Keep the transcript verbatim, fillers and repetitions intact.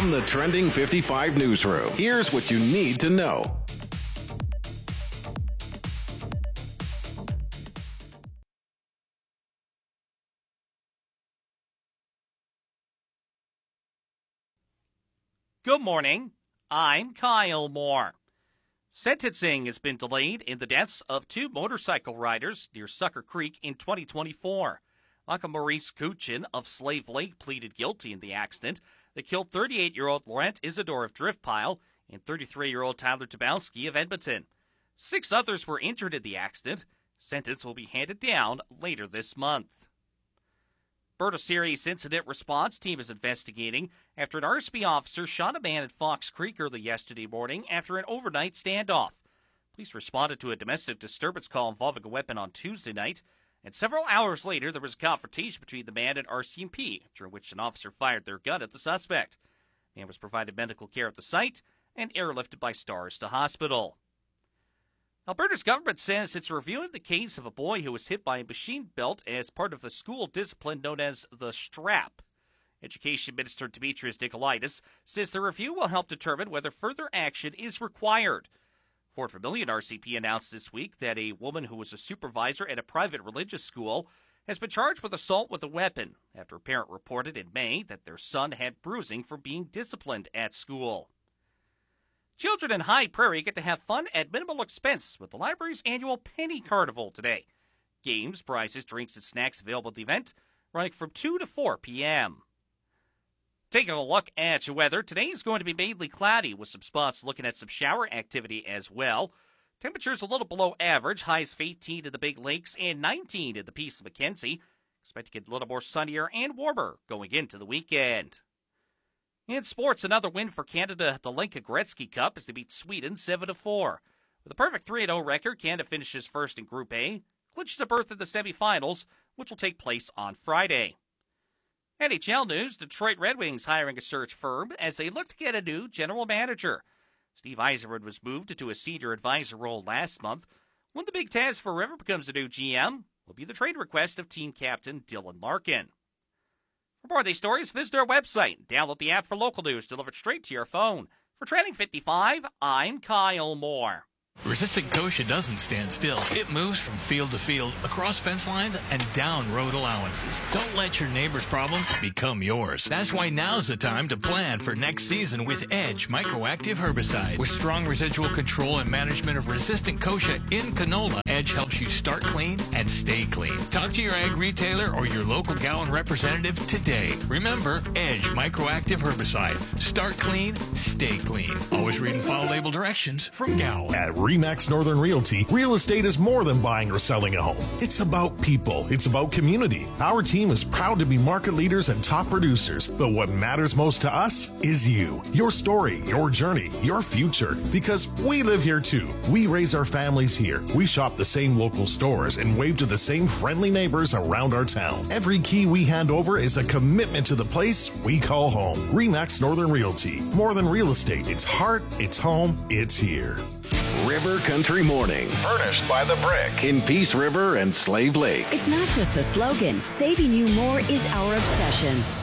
From the Trending fifty-five newsroom, here's what you need to know. Good morning. I'm Kyle Moore. Sentencing has been delayed in the deaths of two motorcycle riders near Sucker Creek in twenty twenty-four. Michael Maurice Kuchin of Slave Lake pleaded guilty in the accident that killed thirty-eight-year-old Laurent Isidore of Drift Pile and thirty-three-year-old Tyler Tabowski of Edmonton. Six others were injured in the accident. Sentence will be handed down later this month. Alberta Serious Incident Response Team is investigating after an R S P officer shot a man at Fox Creek early yesterday morning after an overnight standoff. Police responded to a domestic disturbance call involving a weapon on Tuesday night, and several hours later there was a confrontation between the man and R C M P, during which an officer fired their gun at the suspect. The man was provided medical care at the site and airlifted by Stars to hospital. Alberta's government says it's reviewing the case of a boy who was hit by a machine belt as part of the school discipline known as the strap. Education Minister Demetrius Nicolaitis says the review will help determine whether further action is required. Fort Vermilion R C P announced this week that a woman who was a supervisor at a private religious school has been charged with assault with a weapon after a parent reported in May that their son had bruising for being disciplined at school. Children in Hyde Prairie get to have fun at minimal expense with the library's annual Penny Carnival today. Games, prizes, drinks, and snacks available at the event, running from two to four p.m. Taking a look at your weather, today is going to be mainly cloudy with some spots looking at some shower activity as well. Temperatures a little below average, highs of eighteen in the Big Lakes and nineteen in the Peace of Mackenzie. Expect to get a little more sunnier and warmer going into the weekend. In sports, another win for Canada at the Lenka Gretzky Cup as they beat Sweden seven to four. With a perfect three and oh record, Canada finishes first in Group A, clinches a berth in the semifinals, which will take place on Friday. N H L news, Detroit Red Wings hiring a search firm as they look to get a new general manager. Steve Yzerman was moved to a senior advisor role last month. One of the big tasks for River becomes a new G M will be the trade request of team captain Dylan Larkin. For more of these stories, visit our website and download the app for local news delivered straight to your phone. For Trending fifty-five, I'm Kyle Moore. Resistant Kosher doesn't stand still. It moves from field to field, across fence lines, and down road allowances. Don't let your neighbor's problem become yours. That's why now's the time to plan for next season with Edge Microactive Herbicide. With strong residual control and management of resistant Kosher in canola, Edge helps you start clean and stay clean. Talk to your ag retailer or your local Gowan representative today. Remember, Edge Microactive Herbicide. Start clean, stay clean. Always read and follow label directions from Gowan. At RE/MAX Northern Realty, real estate is more than buying or selling a home. It's about people. It's about community. Our team is proud to be market leaders and top producers, but what matters most to us is you, your story, your journey, your future, because we live here too. We raise our families here. We shop the same local stores and wave to the same friendly neighbors around our town. Every key we hand over is a commitment to the place we call home. RE/MAX Northern Realty. More than real estate. It's heart, it's home, it's here. River Country Mornings. Furnished by The Brick. In Peace River and Slave Lake. It's not just a slogan. Saving you more is our obsession.